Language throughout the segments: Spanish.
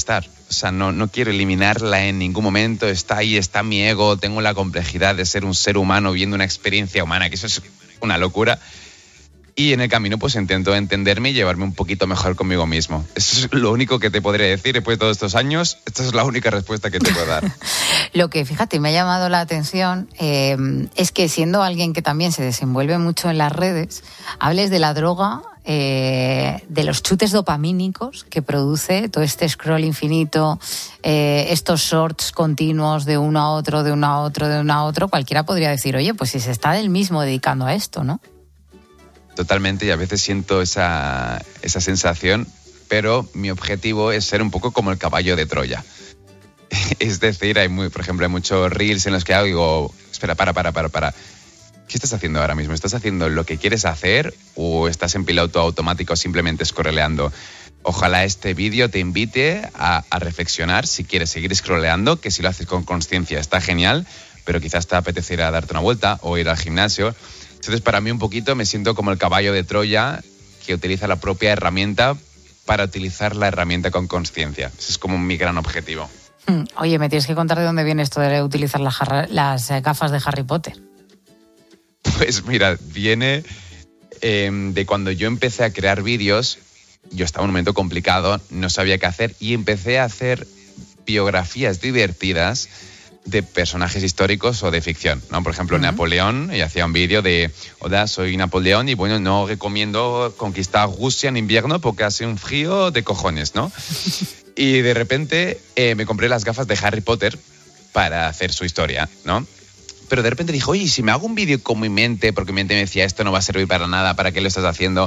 estar. O sea, no quiero eliminarla en ningún momento. Está ahí, está mi ego. Tengo la complejidad de ser un ser humano viendo una experiencia humana, que eso es una locura. Y en el camino pues intento entenderme y llevarme un poquito mejor conmigo mismo. Eso es lo único que te podría decir después de todos estos años. Esta es la única respuesta que te puedo dar. Lo que, fíjate, me ha llamado la atención es que siendo alguien que también se desenvuelve mucho en las redes, hables de la droga, de los chutes dopamínicos que produce todo este scroll infinito, estos shorts continuos de uno a otro, de uno a otro, de uno a otro. Cualquiera podría decir, oye, pues si se está él mismo dedicando a esto, ¿no? Totalmente, y a veces siento esa sensación, pero mi objetivo es ser un poco como el caballo de Troya. Es decir, por ejemplo, hay muchos reels en los que hago y digo, espera, para. ¿Qué estás haciendo ahora mismo? ¿Estás haciendo lo que quieres hacer o estás en piloto automático simplemente scrolleando? Ojalá este vídeo te invite a reflexionar si quieres seguir scrolleando, que si lo haces con consciencia está genial, pero quizás te apetecerá darte una vuelta o ir al gimnasio. Entonces, para mí un poquito me siento como el caballo de Troya que utiliza la propia herramienta para utilizar la herramienta con consciencia. Ese es como mi gran objetivo. Oye, me tienes que contar de dónde viene esto de utilizar las gafas de Harry Potter. Pues mira, viene de cuando yo empecé a crear vídeos. Yo estaba en un momento complicado, no sabía qué hacer y empecé a hacer biografías divertidas de personajes históricos o de ficción, ¿no? Por ejemplo, Napoleón, y hacía un vídeo de, hola, soy Napoleón y bueno, no recomiendo conquistar Rusia en invierno porque hace un frío de cojones, ¿no? Y de repente me compré las gafas de Harry Potter para hacer su historia, ¿no? Pero de repente dije, oye, si me hago un vídeo con mi mente, porque mi mente me decía, esto no va a servir para nada, ¿para qué lo estás haciendo?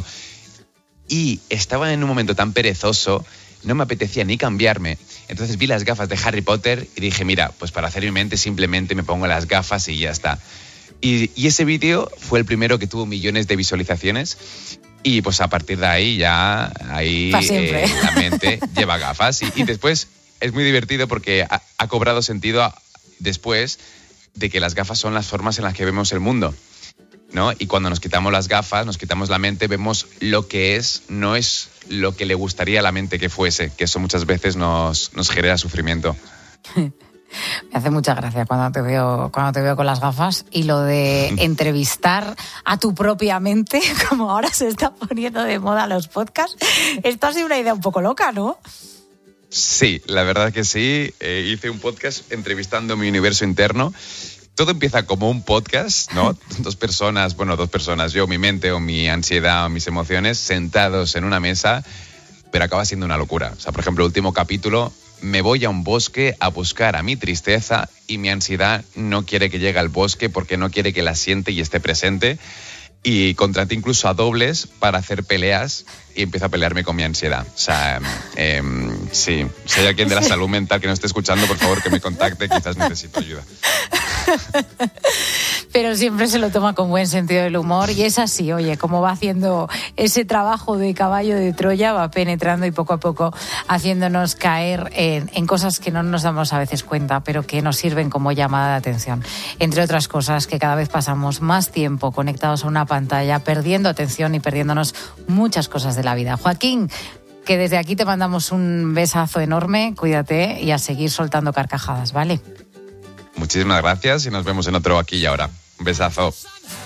Y estaba en un momento tan perezoso, no me apetecía ni cambiarme. Entonces vi las gafas de Harry Potter y dije, mira, pues para hacer mi mente simplemente me pongo las gafas y ya está. Y ese vídeo fue el primero que tuvo millones de visualizaciones y pues a partir de ahí ya la mente lleva gafas. Y después es muy divertido porque ha cobrado sentido después de que las gafas son las formas en las que vemos el mundo, ¿no? Y cuando nos quitamos las gafas, nos quitamos la mente, vemos lo que es, no es lo que le gustaría a la mente que fuese, que eso muchas veces nos genera sufrimiento. Me hace mucha gracia cuando te veo con las gafas y lo de entrevistar a tu propia mente, como ahora se está poniendo de moda los podcasts. Esto ha sido una idea un poco loca, ¿no? Sí, la verdad que sí. Hice un podcast entrevistando mi universo interno. Todo empieza como un podcast, ¿no? Dos personas, yo, mi mente o mi ansiedad o mis emociones, sentados en una mesa, pero acaba siendo una locura. O sea, por ejemplo, el último capítulo, me voy a un bosque a buscar a mi tristeza y mi ansiedad no quiere que llegue al bosque porque no quiere que la siente y esté presente. Y contraté incluso a dobles para hacer peleas y empiezo a pelearme con mi ansiedad. O sea, sí, si hay alguien de la salud mental que no esté escuchando, por favor que me contacte, quizás necesito ayuda. Pero siempre se lo toma con buen sentido del humor y es así, oye, como va haciendo ese trabajo de caballo de Troya, va penetrando y poco a poco haciéndonos caer en cosas que no nos damos a veces cuenta, pero que nos sirven como llamada de atención. Entre otras cosas, que cada vez pasamos más tiempo conectados a una pantalla, perdiendo atención y perdiéndonos muchas cosas de la vida. Joaquín, que desde aquí te mandamos un besazo enorme, cuídate y a seguir soltando carcajadas, ¿vale? Muchísimas gracias y nos vemos en otro Aquí y Ahora. Un besazo.